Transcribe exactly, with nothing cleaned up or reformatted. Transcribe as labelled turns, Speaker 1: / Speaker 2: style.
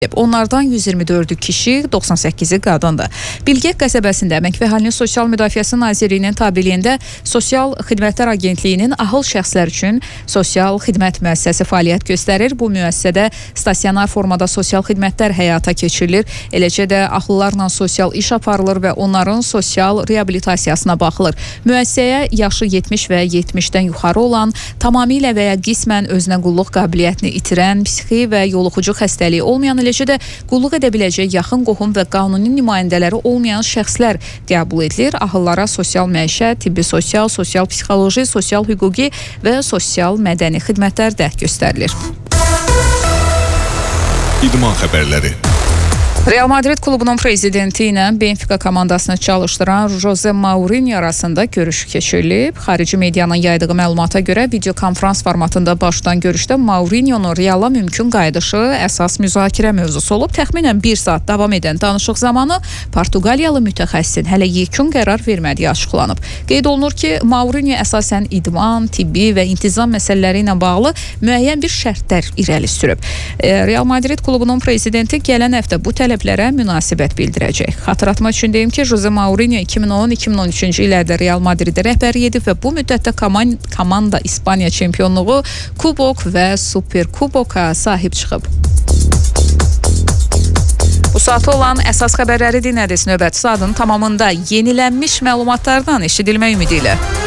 Speaker 1: Onlardan yüz iyirmi dördü kişi, doxsan səkkizi qadındır. Bilgət qəsəbəsində Əmək və Əhalinin Sosial Müdafiəsi Nazirliyinin tabeliyində Sosial Xidmətlər Agentliyinin ahıl şəxslər üçün sosial xidmət müəssisəsi fəaliyyət göstərir. Bu müəssisədə stasionar formada sosial xidmətlər həyata keçirilir. Eləcə də ahıllarla sosial iş aparılır və onların sosial reabilitasiyasına baxılır. Müəssisəyə yaşı yetmiş və yetmişdən yuxarı olan, tamamilə və ya qismən özünə qulluq qabiliyyətini itirən, psixi və yoluxucu xəstəliyi olmayan, eləcə də qulluq edə biləcək yaxın qohum və qanuni nümayəndələri olmayan şəxslər qəbul edilir. Ahıllara sosial məişət, tibbi sosial, sosial psixoloji, sosial hüquqi və sosial mədəni xidmətlər də göstərilir.
Speaker 2: İdman xəbərləri.
Speaker 1: Real Madrid klubunun prezidenti ilə Benfica komandasını çalışdıran Jose Mourinho arasında görüş keçirilib. Xarici medianın yaydığı məlumata görə videokonferans formatında başlayan görüşdə Mourinho'nun Reala mümkün qayıdışı əsas müzakirə mövzusu olub. Təxminən bir saat davam edən danışıq zamanı Portuqaliyalı mütəxəssisin hələ yekun qərar vermədiyi açıqlanıb. Qeyd olunur ki, Mourinho əsasən idman, tibbi və intizam məsələləri ilə bağlı müəyyən bir şərtlər irəli sürüb. Real Madrid klubunun prezidenti gələn həftə bu tələblərə tələblərə münasibət bildirəcək. Xatırlatma üçün deyim ki, Jose Mourinho iki min on iki min on üçüncü illərdə Real Madriddə rəhbərlik edib və bu müddətdə komanda İspaniya çempionluğu, kubok və super kuboka sahib çıxıb. Bu saata olan əsas xəbərləri dinlədiniz. Növbəti saatın tamamında yenilənmiş məlumatlardan eşidilmək ümidi ilə.